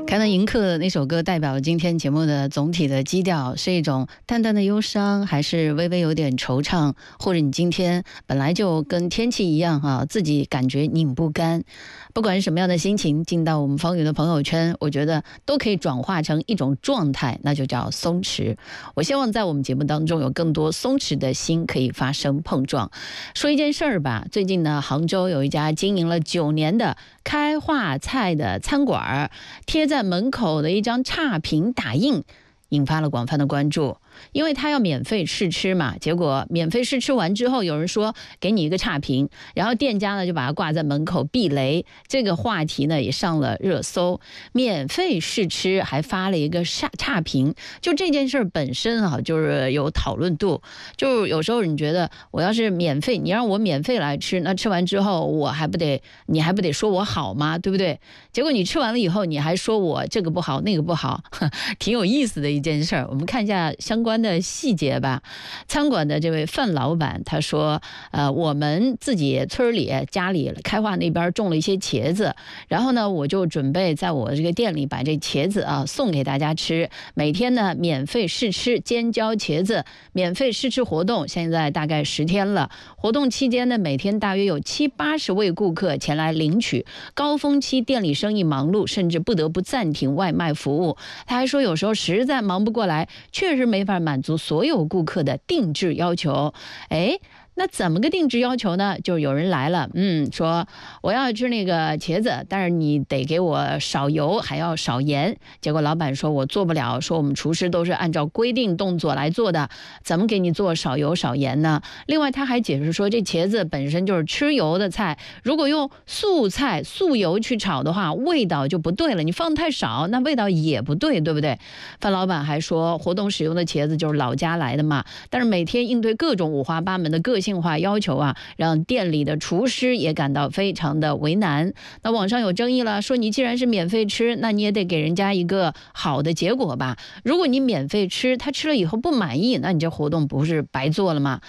凯南迎客的那首歌代表了今天节目的总体的基调，是一种淡淡的忧伤，还是微微有点惆怅，或者你今天本来就跟天气一样自己感觉拧不干。不管是什么样的心情，进到我们方宇的朋友圈，我觉得都可以转化成一种状态，那就叫松弛。我希望在我们节目当中有更多松弛的心可以发生碰撞。说一件事儿吧，最近呢，杭州有一家经营了9年的开化菜的餐馆，贴在门口的一张差评打印引发了广泛的关注，因为他要免费试吃嘛，结果免费试吃完之后，有人说给你一个差评，然后店家呢就把它挂在门口避雷，这个话题呢也上了热搜。免费试吃还发了一个差评，就这件事本身就是有讨论度。就有时候你觉得我要是免费，你让我免费来吃，那吃完之后你还不得说我好吗？对不对？结果你吃完了以后，你还说我这个不好那个不好，挺有意思的一件事儿。我们看一下相关的细节吧。餐馆的这位范老板他说，我们自己村里家里开化那边种了一些茄子，然后呢我就准备在我这个店里把这茄子送给大家吃，每天呢免费试吃尖椒茄子，免费试吃活动现在大概10天了。活动期间呢，每天大约有70-80位顾客前来领取，高峰期店里生意忙碌，甚至不得不暂停外卖服务。他还说有时候实在忙不过来，确实没法满足所有顾客的定制要求。那怎么个定制要求呢？就是有人来了，说我要吃那个茄子，但是你得给我少油，还要少盐。结果老板说我做不了，说我们厨师都是按照规定动作来做的，怎么给你做少油少盐呢？另外他还解释说，这茄子本身就是吃油的菜，如果用素菜素油去炒的话，味道就不对了，你放太少，那味道也不对，对不对？范老板还说，活动使用的茄子就是老家来的嘛，但是每天应对各种五花八门的个性化要求让店里的厨师也感到非常的为难。那网上有争议了，说你既然是免费吃，那你也得给人家一个好的结果吧。如果你免费吃，他吃了以后不满意，那你这活动不是白做了吗？